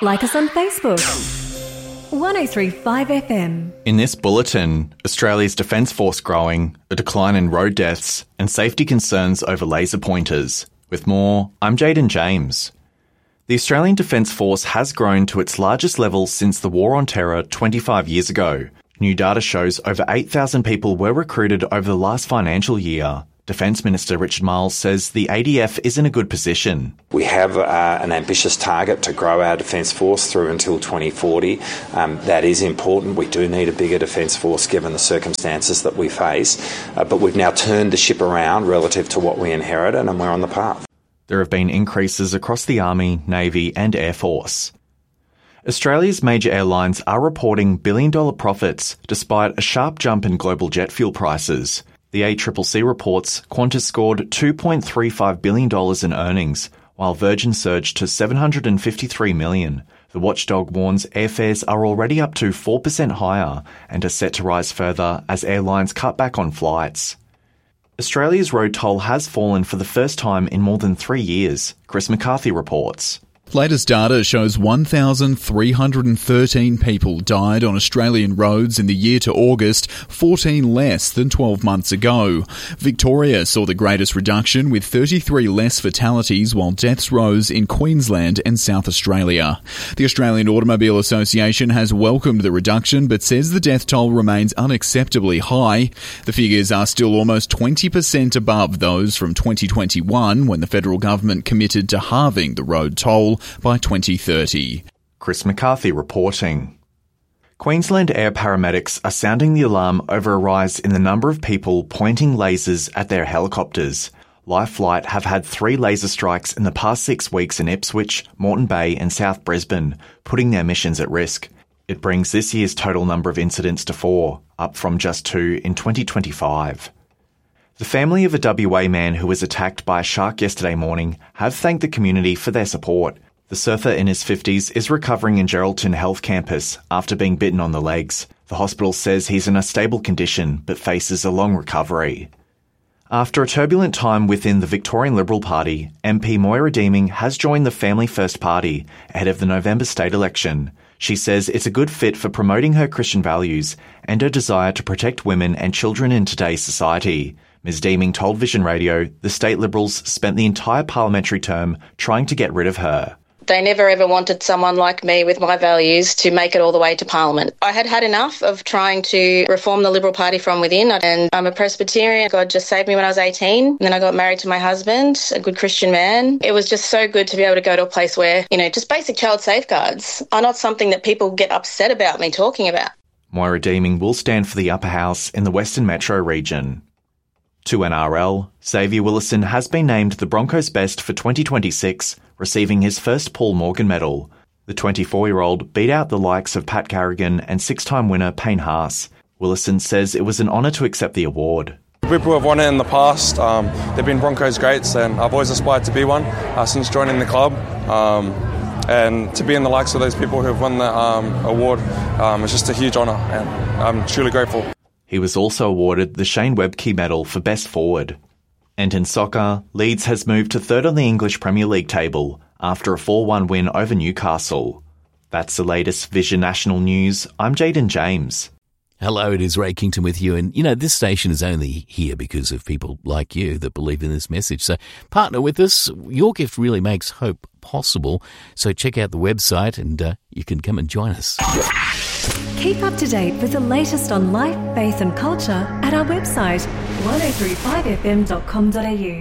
Like us on Facebook. 1035 FM. In this bulletin, Australia's Defence Force growing, a decline in road deaths, and safety concerns over laser pointers. With more, I'm Jaden James. The Australian Defence Force has grown to its largest level since the War on Terror 25 years ago. New data shows over 8,000 people were recruited over the last financial year. Defence Minister Richard Marles says the ADF is in a good position. We have an ambitious target to grow our Defence Force through until 2040. That is important. We do need a bigger Defence Force given the circumstances that we face. But we've now turned the ship around relative to what we inherited, and we're on the path. There have been increases across the Army, Navy and Air Force. Australia's major airlines are reporting billion-dollar profits despite a sharp jump in global jet fuel prices. The ACCC reports Qantas scored $2.35 billion in earnings, while Virgin surged to $753 million. The watchdog warns airfares are already up to 4% higher and are set to rise further as airlines cut back on flights. Australia's road toll has fallen for the first time in more than 3 years, Chris McCarthy reports. Latest data shows 1,313 people died on Australian roads in the year to August, 14 less than 12 months ago. Victoria saw the greatest reduction with 33 less fatalities, while deaths rose in Queensland and South Australia. The Australian Automobile Association has welcomed the reduction but says the death toll remains unacceptably high. The figures are still almost 20% above those from 2021 when the federal government committed to halving the road toll by 2030. Chris McCarthy reporting. Queensland Air paramedics are sounding the alarm over a rise in the number of people pointing lasers at their helicopters. Life Flight have had 3 laser strikes in the past 6 weeks in Ipswich, Moreton Bay and South Brisbane, putting their missions at risk. It brings this year's total number of incidents to 4, up from just 2 in 2025. The family of a WA man who was attacked by a shark yesterday morning have thanked the community for their support. The surfer in his 50s is recovering in Geraldton Health Campus after being bitten on the legs. The hospital says he's in a stable condition but faces a long recovery. After a turbulent time within the Victorian Liberal Party, MP Moira Deeming has joined the Family First Party ahead of the November state election. She says it's a good fit for promoting her Christian values and her desire to protect women and children in today's society. Ms Deeming told Vision Radio the state Liberals spent the entire parliamentary term trying to get rid of her. They never ever wanted someone like me with my values to make it all the way to Parliament. I had had enough of trying to reform the Liberal Party from within, and I'm a Presbyterian. God just saved me when I was 18, and then I got married to my husband, a good Christian man. It was just so good to be able to go to a place where, just basic child safeguards are not something that people get upset about me talking about. Moira Deeming will stand for the upper house in the Western Metro region. To NRL, Xavier Willison has been named the Broncos' best for 2026, receiving his first Paul Morgan medal. The 24-year-old beat out the likes of Pat Carrigan and 6-time winner Payne Haas. Willison says it was an honour to accept the award. People have won it in the past. They've been Broncos greats, and I've always aspired to be one since joining the club. And to be in the likes of those people who have won the award is just a huge honour, and I'm truly grateful. He was also awarded the Shane Webke Medal for Best Forward. And in soccer, Leeds has moved to third on the English Premier League table after a 4-1 win over Newcastle. That's the latest Vision National News. I'm Jaden James. Hello, it is Ray Kington with you. And, this station is only here because of people like you that believe in this message. So partner with us. Your gift really makes hope possible. So check out the website and you can come and join us. Keep up to date with the latest on life, faith and culture at our website 1035fm.com.au.